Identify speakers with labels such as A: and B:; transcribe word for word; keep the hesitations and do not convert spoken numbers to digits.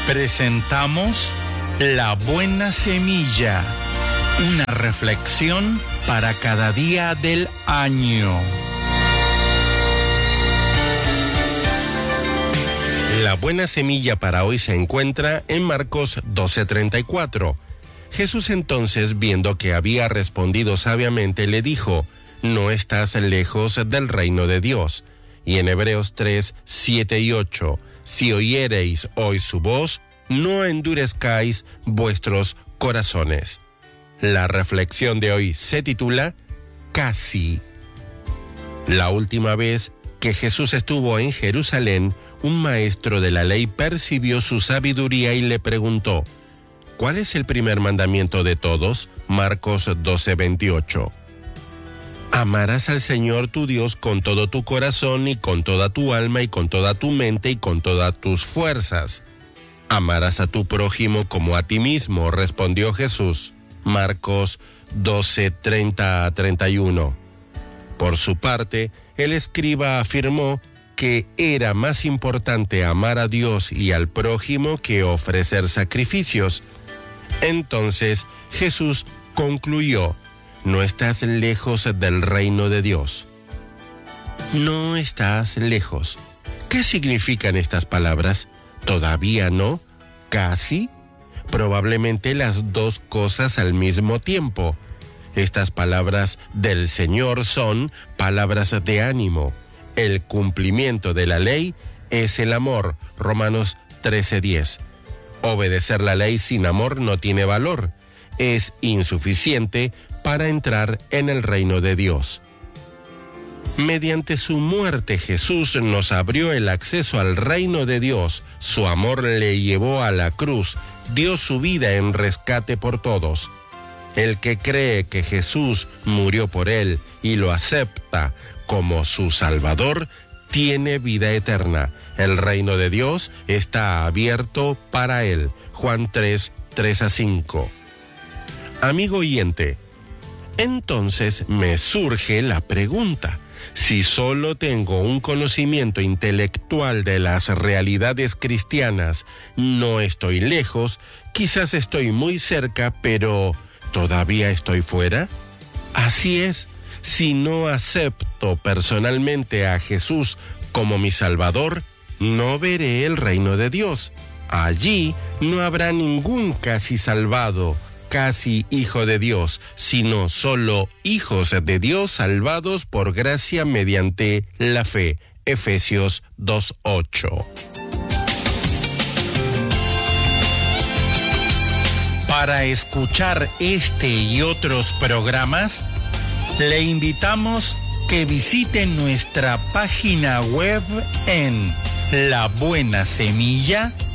A: Presentamos La Buena Semilla, una reflexión para cada día del año.
B: La buena semilla para hoy se encuentra en Marcos doce treinta y cuatro. Jesús entonces, viendo que había respondido sabiamente, le dijo: no estás lejos del reino de Dios. Y en Hebreos tres, siete y ocho, si oyereis hoy su voz, no endurezcáis vuestros corazones. La reflexión de hoy se titula Casi. La última vez que Jesús estuvo en Jerusalén, un maestro de la ley percibió su sabiduría y le preguntó: ¿cuál es el primer mandamiento de todos? Marcos doce veintiocho. Amarás al Señor tu Dios con todo tu corazón y con toda tu alma y con toda tu mente y con todas tus fuerzas. Amarás a tu prójimo como a ti mismo, respondió Jesús. Marcos doce treinta a treinta y uno. Por su parte, el escriba afirmó que era más importante amar a Dios y al prójimo que ofrecer sacrificios. Entonces Jesús concluyó: no estás lejos del reino de Dios. No estás lejos. ¿Qué significan estas palabras? ¿Todavía no? ¿Casi? Probablemente las dos cosas al mismo tiempo. Estas palabras del Señor son palabras de ánimo. El cumplimiento de la ley es el amor. Romanos trece diez. Obedecer la ley sin amor no tiene valor. Es insuficiente para entrar en el reino de Dios. Mediante su muerte, Jesús nos abrió el acceso al reino de Dios. Su amor le llevó a la cruz, dio su vida en rescate por todos. El que cree que Jesús murió por él y lo acepta como su Salvador, tiene vida eterna. El reino de Dios está abierto para él. Juan tres, tres a cinco. Amigo oyente, entonces me surge la pregunta: si solo tengo un conocimiento intelectual de las realidades cristianas, no estoy lejos, quizás estoy muy cerca, pero ¿todavía estoy fuera? Así es, si no acepto personalmente a Jesús como mi Salvador, no veré el reino de Dios. Allí no habrá ningún casi salvado, casi hijo de Dios, sino solo hijos de Dios salvados por gracia mediante la fe. Efesios dos ocho.
A: Para escuchar este y otros programas, le invitamos que visite nuestra página web en la buena semilla